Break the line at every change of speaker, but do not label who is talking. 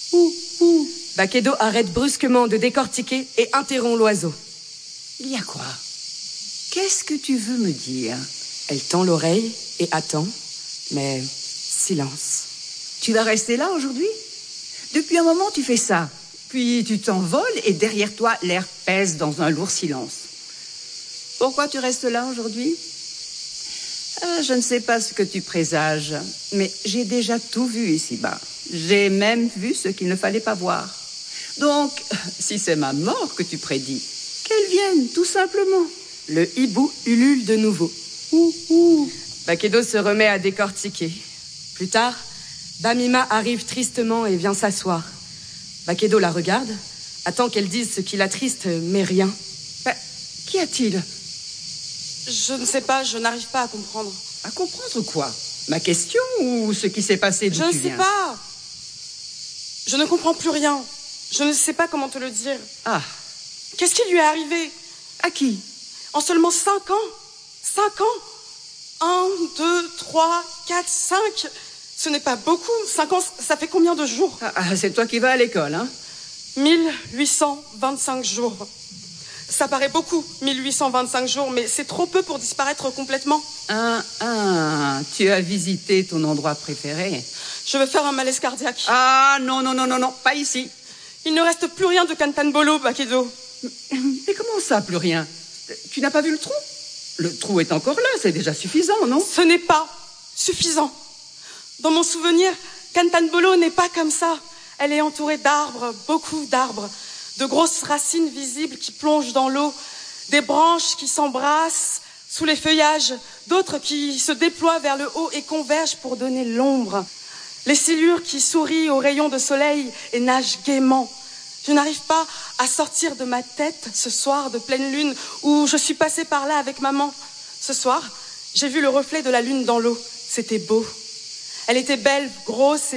Baquedo arrête brusquement de décortiquer et interrompt l'oiseau.
Il y a quoi? Qu'est-ce que tu veux me dire?
Elle tend l'oreille et attend, mais silence.
Tu vas rester là aujourd'hui? Depuis un moment, tu fais ça. Puis tu t'envoles et derrière toi, l'air pèse dans un lourd silence. Pourquoi tu restes là aujourd'hui? Je ne sais pas ce que tu présages, mais j'ai déjà tout vu ici-bas. J'ai même vu ce qu'il ne fallait pas voir. Donc, si c'est ma mort que tu prédis, qu'elle vienne, tout simplement.
Le hibou ulule de nouveau. Baquedo se remet à décortiquer. Plus tard, Bamima arrive tristement et vient s'asseoir. Baquedo la regarde, attend qu'elle dise ce qui l'attriste, mais rien.
Qu'y a-t-il?
Je ne sais pas, je n'arrive pas à comprendre.
À comprendre quoi? Ma question ou ce qui s'est passé d'où tu viens?
Je ne sais pas. Je ne comprends plus rien. Je ne sais pas comment te le dire.
Ah.
Qu'est-ce qui lui est arrivé?
À qui?
En seulement 5 ans? 5 ans? 1, 2, 3, 4, 5. Ce n'est pas beaucoup. 5 ans, ça fait combien de jours?
C'est toi qui vas à l'école, hein?
1825 jours. Ça paraît beaucoup, 1825 jours, mais c'est trop peu pour disparaître complètement.
Tu as visité ton endroit préféré.
Je veux faire un malaise cardiaque.
Non, pas ici.
Il ne reste plus rien de Cantanbolo, Baquedo.
Mais comment ça, plus rien? Tu n'as pas vu le trou? Le trou est encore là, c'est déjà suffisant, non?
Ce n'est pas suffisant. Dans mon souvenir, Cantanbolo n'est pas comme ça. Elle est entourée d'arbres, beaucoup d'arbres, de grosses racines visibles qui plongent dans l'eau, des branches qui s'embrassent sous les feuillages, d'autres qui se déploient vers le haut et convergent pour donner l'ombre. Les silures qui sourient aux rayons de soleil et nagent gaiement. Je n'arrive pas à sortir de ma tête ce soir de pleine lune où je suis passée par là avec maman. Ce soir, j'ai vu le reflet de la lune dans l'eau. C'était beau. Elle était belle, grosse et